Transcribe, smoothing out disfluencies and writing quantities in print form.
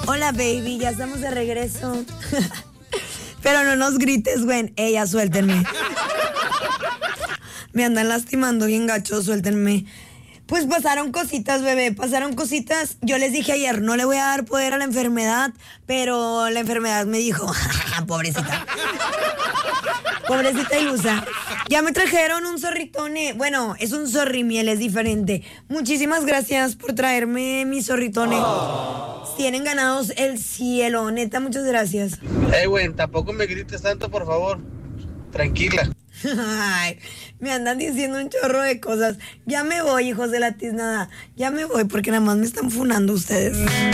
Hola, baby, ya estamos de regreso. Pero no nos grites, güey. Ya suéltenme. Me andan lastimando bien gacho, suéltenme. Pues pasaron cositas, bebé, pasaron cositas. Yo les dije ayer, no le voy a dar poder a la enfermedad, pero la enfermedad me dijo, pobrecita. Pobrecita ilusa. Ya me trajeron un zorritone. Bueno, es un zorrimiel, es diferente. Muchísimas gracias por traerme mi zorritone. Tienen ganados el cielo, neta, muchas gracias. Güey, tampoco me grites tanto, por favor. Tranquila. Ay, me andan diciendo un chorro de cosas. Ya me voy, hijos de la tiznada. Ya me voy porque nada más me están funando ustedes.